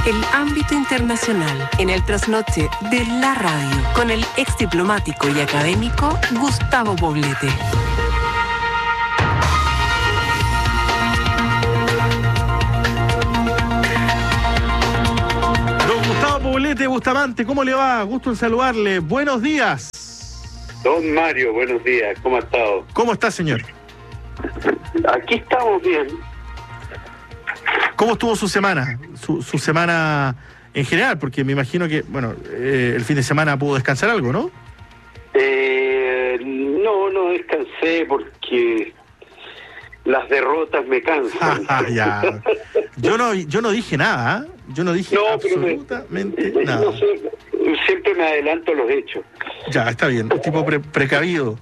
El ámbito internacional en el trasnoche de la radio con el ex diplomático y académico Gustavo Poblete. Don Gustavo Poblete, Bustamante, ¿cómo le va? Gusto en saludarle. Buenos días. Don Mario, buenos días. ¿Cómo ha estado? ¿Cómo está, señor? Aquí estamos bien. ¿Cómo estuvo su semana? Su semana en general, porque me imagino que, bueno, el fin de semana pudo descansar algo, ¿no? No descansé porque las derrotas me cansan. Ya. Yo no dije nada, ¿eh? Yo no dije absolutamente nada. No sé, siempre me adelanto a los hechos. Ya, está bien, un tipo precavido.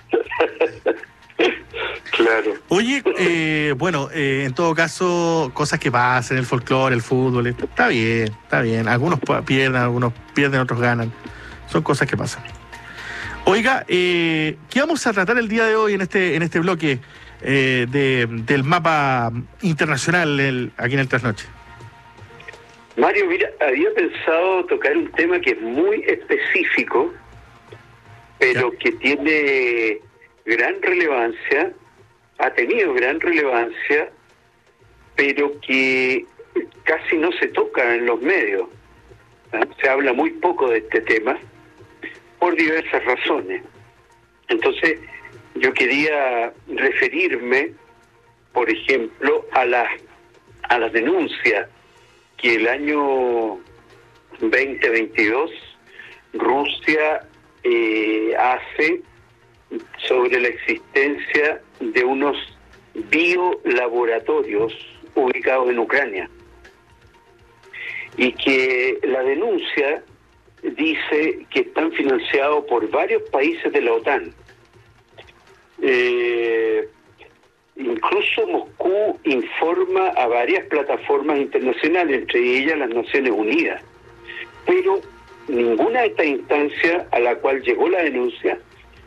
Claro. Oye, en todo caso, cosas que pasan en el folclore, el fútbol, está bien. Algunos pierden, otros ganan. Son cosas que pasan. Oiga, ¿qué vamos a tratar el día de hoy en este bloque del mapa internacional aquí en el Trasnoche? Mario, mira, había pensado tocar un tema que es muy específico, pero que tiene gran relevancia, ha tenido gran relevancia, pero que casi no se toca en los medios. Se habla muy poco de este tema por diversas razones. Entonces, yo quería referirme, por ejemplo, a las denuncias que el año 2022 Rusia hace sobre la existencia de unos biolaboratorios ubicados en Ucrania, y que la denuncia dice que están financiados por varios países de la OTAN. Incluso Moscú informa a varias plataformas internacionales, entre ellas las Naciones Unidas, pero ninguna de estas instancias a la cual llegó la denuncia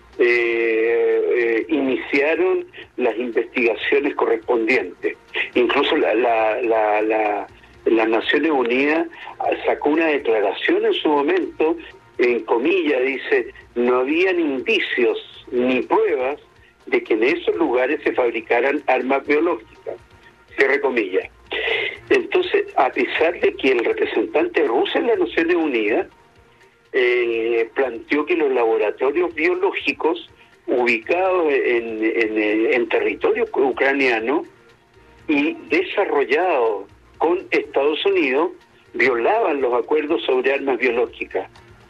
iniciaron las investigaciones correspondientes. Incluso las Naciones Unidas sacó una declaración en su momento, en comillas, dice: no habían indicios ni pruebas de que en esos lugares se fabricaran armas biológicas, cierre comillas. Entonces, a pesar de que el representante ruso en las Naciones Unidas planteó que los laboratorios biológicos ubicados en territorio ucraniano y desarrollados con Estados Unidos violaban los acuerdos sobre armas biológicas,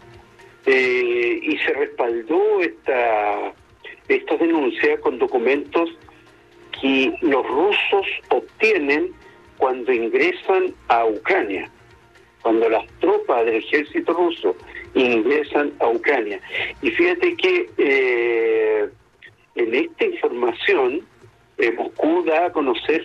y se respaldó esta denuncia con documentos que los rusos obtienen cuando ingresan a Ucrania, cuando las tropas del ejército ruso ingresan a Ucrania. Y fíjate que en esta información Moscú da a conocer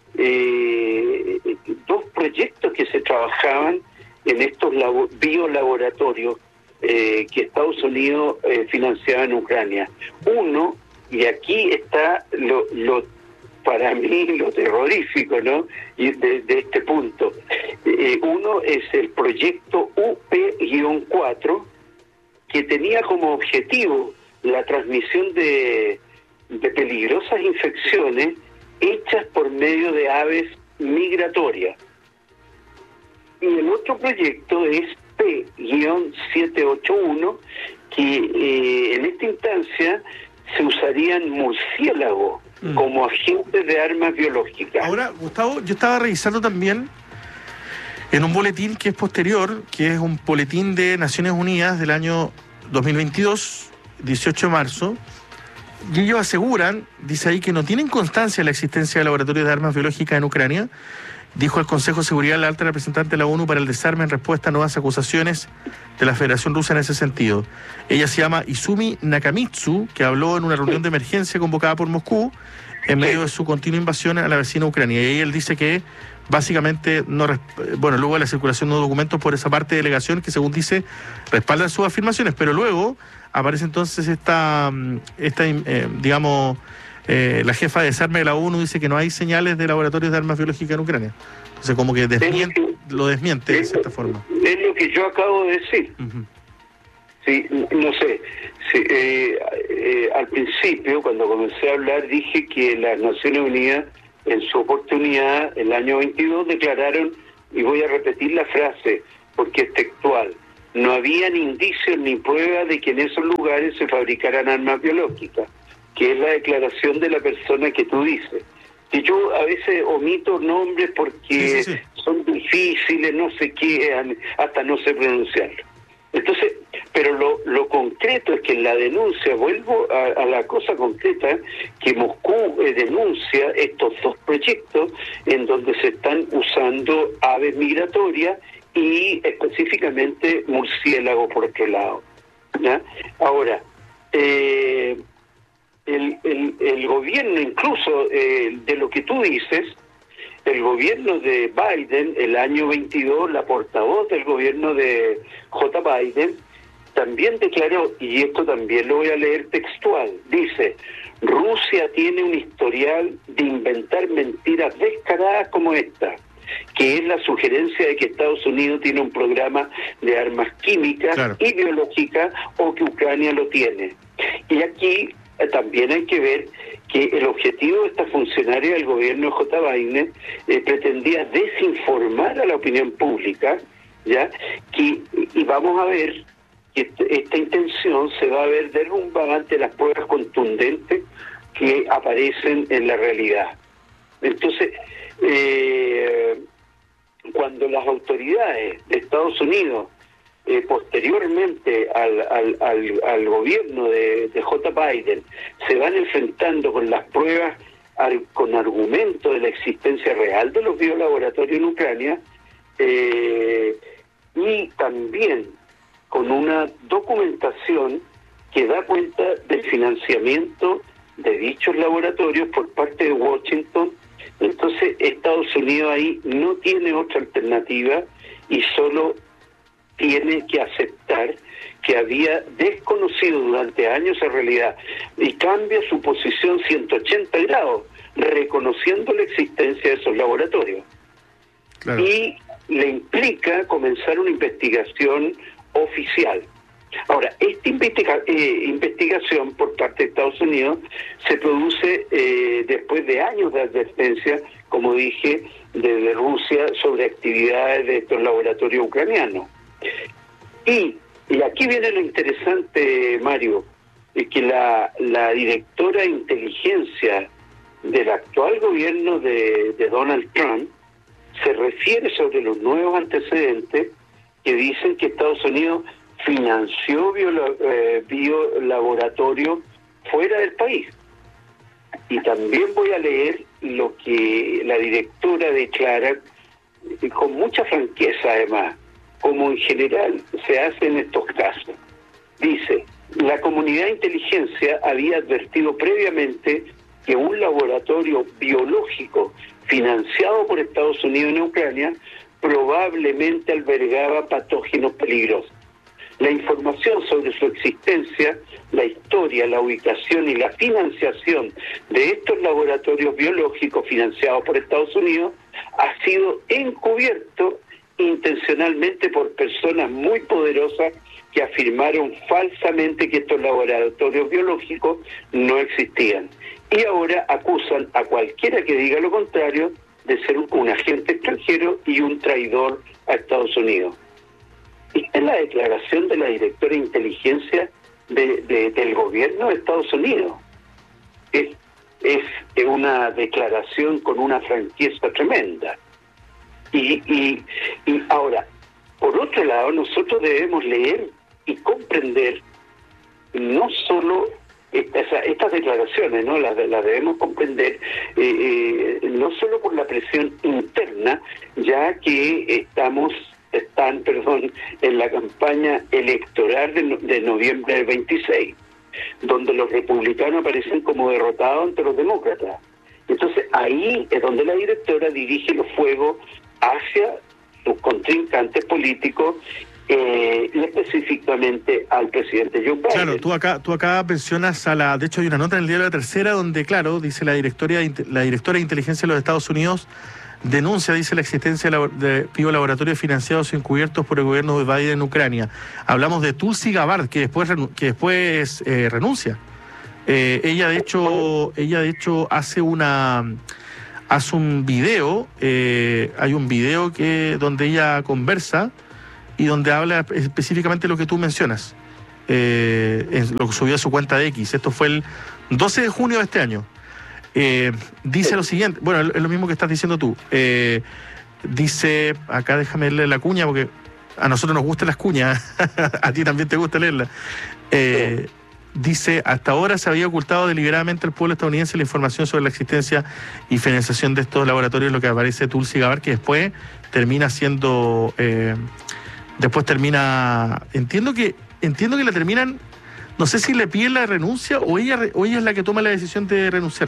dos proyectos que se trabajaban en estos biolaboratorios que Estados Unidos financiaba en Ucrania. Uno, y aquí está para mí lo terrorífico, ¿no? Y de este punto. Uno es el proyecto UP-4, que tenía como objetivo la transmisión de peligrosas infecciones hechas por medio de aves migratorias. Y el otro proyecto es P-781, que en esta instancia se usarían murciélagos como agentes de armas biológicas. Ahora, Gustavo, yo estaba revisando también en un boletín que es posterior, que es un boletín de Naciones Unidas del año 2022, 18 de marzo, y ellos aseguran, dice ahí, que no tienen constancia de la existencia de laboratorios de armas biológicas en Ucrania. Dijo el Consejo de Seguridad la alta representante de la ONU para el desarme en respuesta a nuevas acusaciones de la Federación Rusa en ese sentido. Ella se llama Izumi Nakamitsu, que habló en una reunión de emergencia convocada por Moscú en medio de su continua invasión a la vecina Ucrania. Y ahí él dice que básicamente luego de la circulación de documentos por esa parte de delegación que, según dice, respaldan sus afirmaciones, pero luego aparece entonces la jefa de desarme de la ONU dice que no hay señales de laboratorios de armas biológicas en Ucrania. Entonces, como que lo desmiente de cierta forma. Es lo que yo acabo de decir. Uh-huh. Sí, no sé. Sí, al principio, cuando comencé a hablar, dije que las Naciones Unidas, en su oportunidad, el año 22, declararon, y voy a repetir la frase, porque es textual, no habían indicios ni pruebas de que en esos lugares se fabricaran armas biológicas, que es la declaración de la persona que tú dices. Que yo a veces omito nombres porque son difíciles, no sé qué, hasta no sé pronunciarlo. Entonces, pero lo concreto es que en la denuncia, vuelvo a la cosa concreta, que Moscú denuncia estos dos proyectos en donde se están usando aves migratorias y específicamente murciélagos por otro lado, ¿ya? Ahora, el gobierno, incluso de lo que tú dices, el gobierno de Biden, el año 22, la portavoz del gobierno de J. Biden, también declaró, y esto también lo voy a leer textual, dice, Rusia tiene un historial de inventar mentiras descaradas como esta, que es la sugerencia de que Estados Unidos tiene un programa de armas químicas y biológicas o que Ucrania lo tiene. Y aquí también hay que ver que el objetivo de esta funcionaria del gobierno de J. Biden pretendía desinformar a la opinión pública, ¿ya? Y vamos a ver que esta intención se va a ver derrumbada ante las pruebas contundentes que aparecen en la realidad. Entonces, cuando las autoridades de Estados Unidos posteriormente al gobierno de J. Biden se van enfrentando con las pruebas con argumentos de la existencia real de los biolaboratorios en Ucrania y también con una documentación que da cuenta del financiamiento de dichos laboratorios por parte de Washington, entonces Estados Unidos ahí no tiene otra alternativa y solo tiene que aceptar que había desconocido durante años esa realidad y cambia su posición 180 grados, reconociendo la existencia de esos laboratorios. Claro. Y le implica comenzar una investigación oficial. Ahora, esta investigación por parte de Estados Unidos se produce después de años de advertencia, como dije, desde Rusia sobre actividades de estos laboratorios ucranianos. Y aquí viene lo interesante, Mario, es que la directora de inteligencia del actual gobierno de Donald Trump se refiere sobre los nuevos antecedentes que dicen que Estados Unidos financió biolaboratorios fuera del país. Y también voy a leer lo que la directora declara con mucha franqueza, además, como en general se hace en estos casos. Dice, la comunidad de inteligencia había advertido previamente que un laboratorio biológico financiado por Estados Unidos en Ucrania probablemente albergaba patógenos peligrosos. La información sobre su existencia, la historia, la ubicación y la financiación de estos laboratorios biológicos financiados por Estados Unidos ha sido encubierto intencionalmente por personas muy poderosas que afirmaron falsamente que estos laboratorios biológicos no existían. Y ahora acusan a cualquiera que diga lo contrario de ser un agente extranjero y un traidor a Estados Unidos. Y es la declaración de la directora de inteligencia del gobierno de Estados Unidos. Es una declaración con una franqueza tremenda. Y ahora, por otro lado, nosotros debemos leer y comprender no solo estas declaraciones, ¿no? Las debemos comprender no solo por la presión interna, ya que están en la campaña electoral de noviembre del 26, donde los republicanos aparecen como derrotados ante los demócratas. Entonces ahí es donde la directora dirige los fuegos hacia sus contrincantes políticos y específicamente al presidente Joe Biden. Claro, tú acá mencionas de hecho hay una nota en el diario La Tercera donde, claro, dice la directora de inteligencia de los Estados Unidos denuncia, dice, la existencia de biolaboratorios financiados y encubiertos por el gobierno de Biden en Ucrania. Hablamos de Tulsi Gabbard, que después renuncia. Ella de hecho hace un video, hay un video donde ella conversa y donde habla específicamente lo que tú mencionas, lo que subió a su cuenta de X. Esto fue el 12 de junio de este año. Dice lo siguiente, bueno, es lo mismo que estás diciendo tú. Dice, acá déjame leer la cuña porque a nosotros nos gustan las cuñas, a ti también te gusta leerla. Dice, hasta ahora se había ocultado deliberadamente al pueblo estadounidense la información sobre la existencia y financiación de estos laboratorios, lo que aparece Tulsi Gabbard, que después termina siendo, entiendo que la terminan, no sé si le piden la renuncia o ella es la que toma la decisión de renunciar.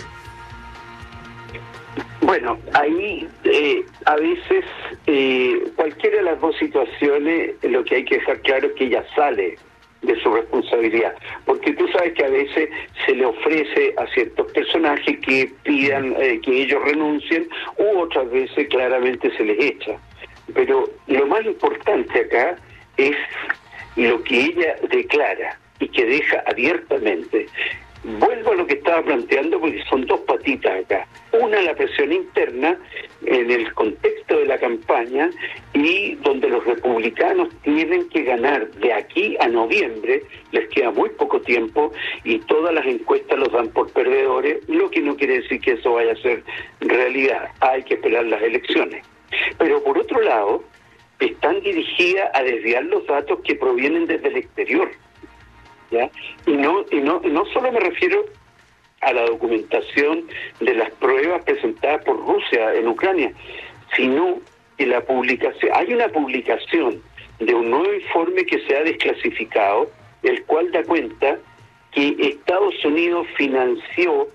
Bueno, ahí a veces cualquiera de las dos situaciones, lo que hay que dejar claro es que ella sale de su responsabilidad, porque tú sabes que a veces se le ofrece a ciertos personajes que pidan que ellos renuncien, u otras veces claramente se les echa. Pero lo más importante acá es lo que ella declara y que deja abiertamente. Vuelvo a lo que estaba planteando porque son dos patitas acá. Una, la presión interna en el contexto de la campaña y donde los republicanos tienen que ganar de aquí a noviembre, les queda muy poco tiempo y todas las encuestas los dan por perdedores, lo que no quiere decir que eso vaya a ser realidad. Hay que esperar las elecciones. Pero por otro lado, están dirigidas a desviar los datos que provienen desde el exterior. ¿Ya? Y no solo me refiero a la documentación de las pruebas presentadas por Rusia en Ucrania, sino que hay una publicación de un nuevo informe que se ha desclasificado, el cual da cuenta que Estados Unidos financiaba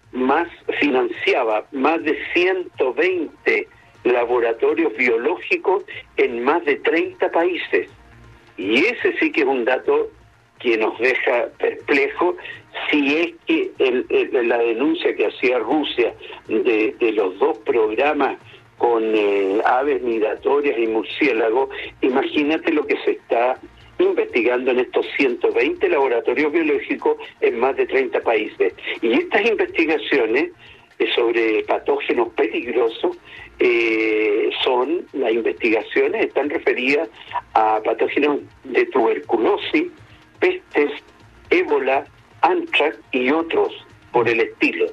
más de 120 laboratorios biológicos en más de 30 países. Y ese sí que es un dato que nos deja perplejo, si es que la denuncia que hacía Rusia de los dos programas con aves migratorias y murciélagos, imagínate lo que se está investigando en estos 120 laboratorios biológicos en más de 30 países. Y estas investigaciones sobre patógenos peligrosos las investigaciones están referidas a patógenos de tuberculosis, pestes, ébola, anthrax y otros por el estilo.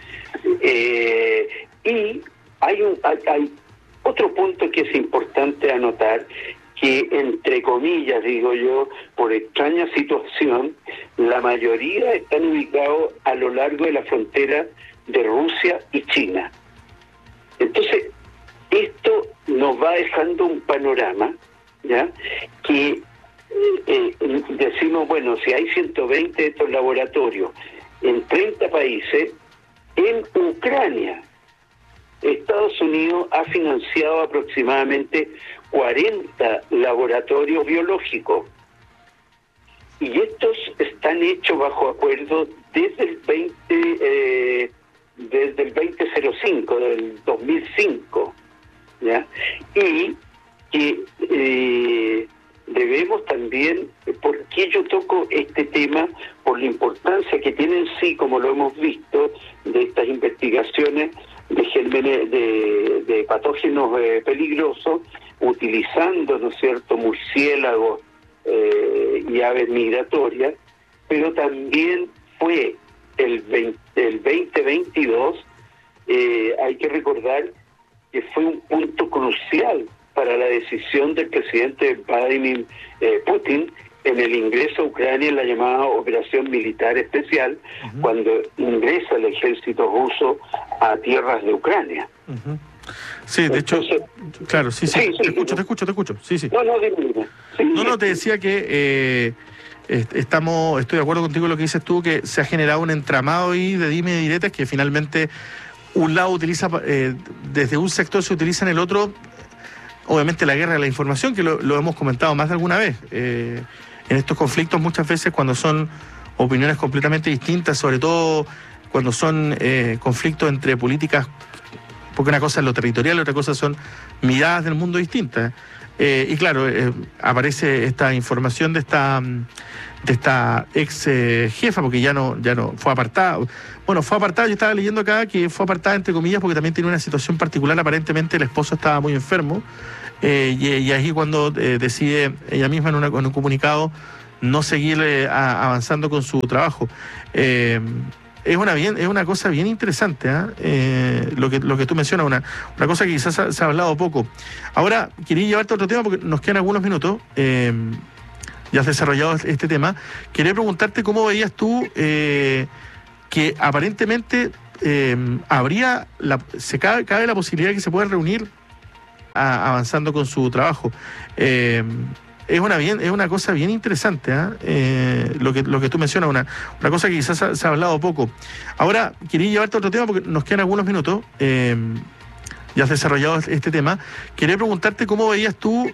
Y hay otro punto que es importante anotar, que entre comillas, digo yo, por extraña situación, la mayoría están ubicados a lo largo de la frontera de Rusia y China. Entonces, esto nos va dejando un panorama, ¿ya?, que decimos, bueno, si hay 120 de estos laboratorios en 30 países, en Ucrania, Estados Unidos ha financiado aproximadamente 40 laboratorios biológicos. Y estos están hechos bajo acuerdo desde el 2005, del 2005, ¿ya? Y que debemos también, ¿por qué yo toco este tema? Por la importancia que tiene en sí, como lo hemos visto, de estas investigaciones de gérmenes, de patógenos peligrosos, utilizando, ¿no es cierto?, murciélagos y aves migratorias, pero también fue el 2022, hay que recordar que fue un punto crucial para la decisión del presidente Vladimir Putin en el ingreso a Ucrania en la llamada Operación Militar Especial, cuando ingresa el ejército ruso a tierras de Ucrania. Sí, de hecho, claro, sí, te escucho. Sí. Dime. Sí, te decía que estoy de acuerdo contigo en lo que dices tú, que se ha generado un entramado ahí de dime y diretes que finalmente un lado utiliza, desde un sector se utiliza en el otro, obviamente la guerra de la información, que lo hemos comentado más de alguna vez. En estos conflictos muchas veces cuando son opiniones completamente distintas, sobre todo cuando son conflictos entre políticas porque una cosa es lo territorial, otra cosa son miradas del mundo distintas. Y claro, aparece esta información de esta ex jefa, porque ya no fue apartada. Bueno, fue apartada, yo estaba leyendo acá que fue apartada entre comillas porque también tiene una situación particular. Aparentemente el esposo estaba muy enfermo, y ahí cuando decide ella misma en un comunicado no seguir avanzando con su trabajo. Es una cosa bien interesante, lo que tú mencionas, una cosa que quizás se ha hablado poco. Ahora, quería llevarte a otro tema porque nos quedan algunos minutos. Ya has desarrollado este tema. Quería preguntarte cómo veías tú que aparentemente cabe la posibilidad de que se puedan reunir avanzando con su trabajo. Es una cosa bien interesante, lo que tú mencionas, una cosa que quizás se ha hablado poco. Ahora, quería llevarte a otro tema porque nos quedan algunos minutos. Ya has desarrollado este tema. Quería preguntarte cómo veías tú